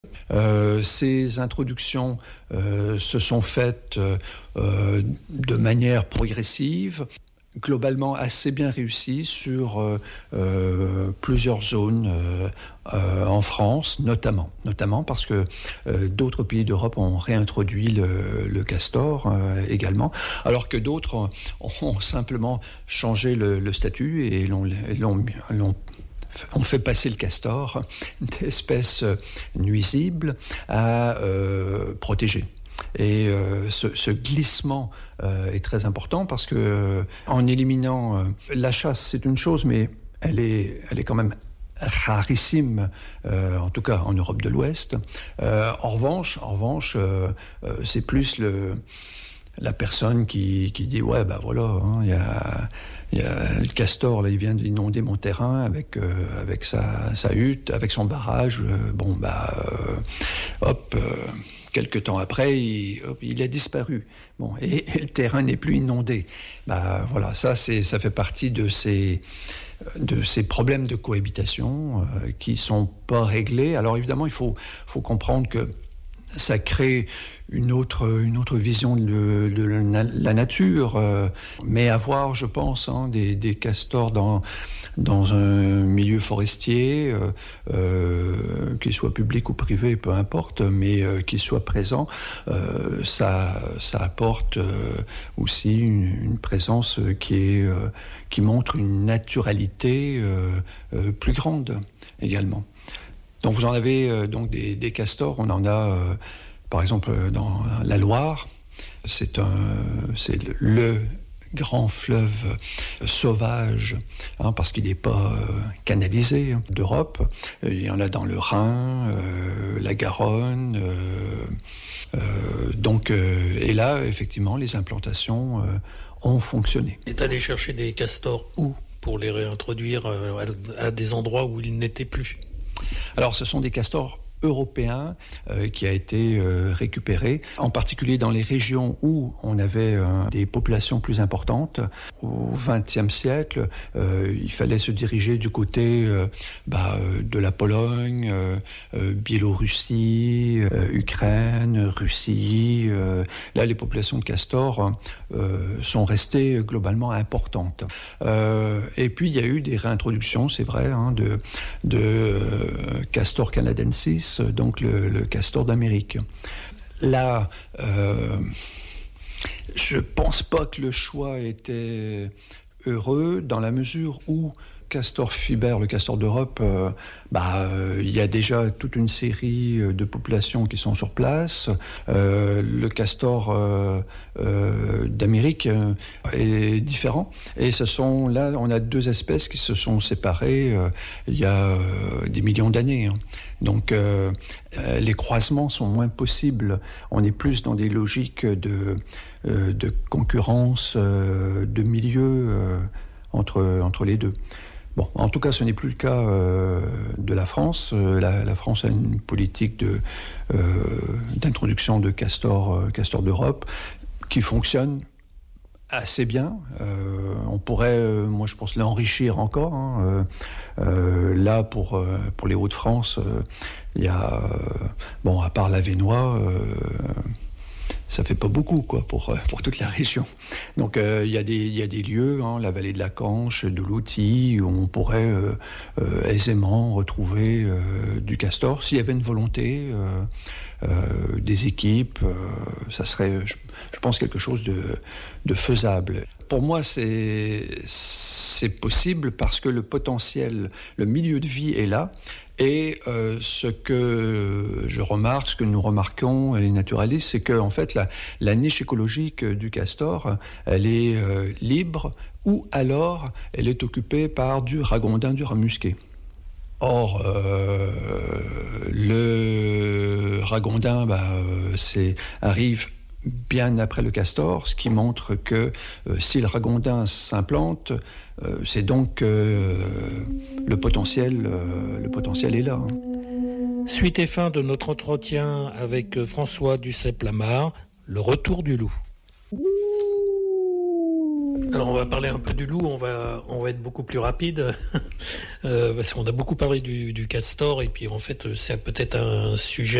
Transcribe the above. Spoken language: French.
Ces introductions se sont faites de manière progressive, globalement assez bien réussies sur plusieurs zones en France, notamment parce que d'autres pays d'Europe ont réintroduit le castor également, alors que d'autres ont simplement changé le statut et on fait passer le castor d'espèce nuisible à protégée. Et ce glissement est très important parce que en éliminant la chasse, c'est une chose, mais elle est quand même rarissime, en tout cas en Europe de l'Ouest. En revanche, c'est plus la personne qui dit ouais bah voilà, hein, il y a le castor là, il vient d'inonder mon terrain avec sa hutte, avec son barrage. Quelque temps après, il a disparu. Bon, et le terrain n'est plus inondé. Bah voilà, ça fait partie de ces problèmes de cohabitation qui sont pas réglés. Alors évidemment, il faut comprendre que ça crée une autre vision de la nature, mais avoir, je pense, des castors dans un milieu forestier, qu'il soit public ou privé, peu importe, mais qu'il soit présent, ça apporte aussi une présence qui montre une naturalité plus grande également. Donc vous en avez donc des castors, on en a par exemple dans la Loire, c'est le grand fleuve sauvage, parce qu'il n'est pas canalisé d'Europe. Il y en a dans le Rhin, la Garonne, et là effectivement les implantations ont fonctionné. Et allé chercher des castors où pour les réintroduire à des endroits où ils n'étaient plus? Alors, ce sont des castors européens qui a été récupéré, en particulier dans les régions où on avait des populations plus importantes. Au XXe siècle, il fallait se diriger du côté de la Pologne, Biélorussie, Ukraine, Russie. Là, les populations de castors sont restées globalement importantes. Et puis, il y a eu des réintroductions, c'est vrai, de Castor canadensis, donc le castor d'Amérique. Là, je pense pas que le choix était heureux dans la mesure où Castor Fiber, le castor d'Europe, il y a déjà toute une série de populations qui sont sur place. Le castor d'Amérique est différent. Et là, on a deux espèces qui se sont séparées il y a des millions d'années. Donc, les croisements sont moins possibles. On est plus dans des logiques de concurrence, de milieu entre les deux. Bon, en tout cas, ce n'est plus le cas de la France. La France a une politique d'introduction de castor d'Europe qui fonctionne assez bien. On pourrait, moi je pense, l'enrichir encore. Là, pour les Hauts-de-France, il y a, à part l'Avesnois, ça fait pas beaucoup pour toute la région. Donc il y a des lieux, la vallée de la Canche, de l'Outy, où on pourrait aisément retrouver du castor s'il y avait une volonté, des équipes. Ça serait, je pense, quelque chose de faisable. Pour moi, c'est possible parce que le potentiel, le milieu de vie est là. Et ce que je remarque, ce que nous remarquons, les naturalistes, c'est que en fait, la niche écologique du castor, elle est libre, ou alors elle est occupée par du ragondin, du rat musqué. Or, le ragondin, arrive bien après le castor, ce qui montre que si le ragondin s'implante, c'est donc le potentiel est là. Suite et fin de notre entretien avec François Duceppe-Lamarre, le retour du loup. Alors on va parler un peu du loup, on va être beaucoup plus rapide parce qu'on a beaucoup parlé du castor et puis en fait c'est peut-être un sujet